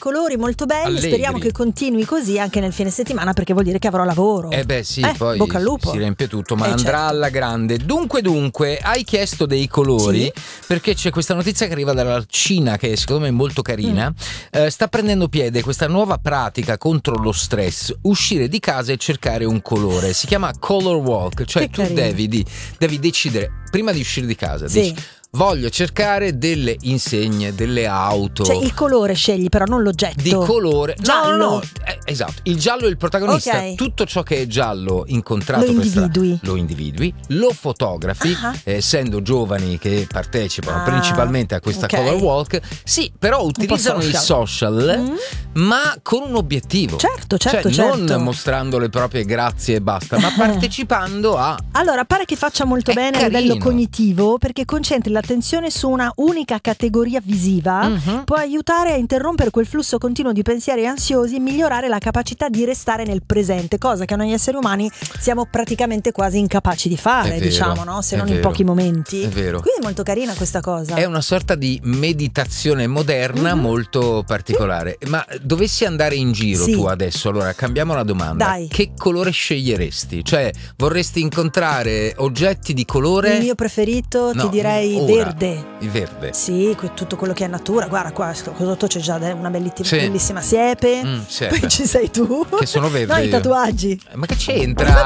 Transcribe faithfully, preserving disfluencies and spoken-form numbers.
colori molto belli. Allegri. Speriamo che continui così anche nel fine settimana, perché vuol dire che avrò lavoro. Eh beh sì, eh, poi bocca al lupo. si riempie tutto, ma eh, andrà certo. alla grande. Dunque dunque, hai chiesto dei colori, sì. perché c'è questa notizia che arriva dalla Cina, che secondo me è molto carina. Mm. Eh, sta prendendo piede questa nuova pratica contro lo stress: uscire di casa e cercare un colore. Si chiama Color Walk, cioè che tu carino. devi, di, devi decidere prima di uscire di casa. Sì. Dici, voglio cercare delle insegne, delle auto. Cioè il colore scegli, però non l'oggetto. Di colore giallo. No, no, no. Eh, esatto. Il giallo è il protagonista. Okay. Tutto ciò che è giallo incontrato lo individui. Per lo individui, lo fotografi, uh-huh. eh, essendo giovani che partecipano ah, principalmente a questa okay. color walk. Sì, però utilizzano social. i social, mm. ma con un obiettivo. Certo, certo, cioè, certo. non mostrando le proprie grazie e basta, ma partecipando a. Allora, pare che faccia molto è bene carino. a livello cognitivo, perché concentri l'attenzione su una unica categoria visiva, uh-huh. può aiutare a interrompere quel flusso continuo di pensieri ansiosi e migliorare la capacità di restare nel presente, cosa che noi esseri umani siamo praticamente quasi incapaci di fare, vero, diciamo, no? Se non vero, in pochi momenti. È vero. Quindi è molto carina questa cosa. È una sorta di meditazione moderna, mm-hmm. molto particolare. Sì. Ma dovessi andare in giro sì. tu adesso, allora cambiamo la domanda. Dai. Che colore sceglieresti? Cioè, vorresti incontrare oggetti di colore? Il mio preferito, no, ti direi ora, verde. Il verde. Sì, tutto quello che è natura. Guarda qua, sotto c'è già una bellissima, sì. bellissima siepe. Mm, siepe. Poi ci sei tu. Che sono verdi. No, i tatuaggi. Ma che c'entra?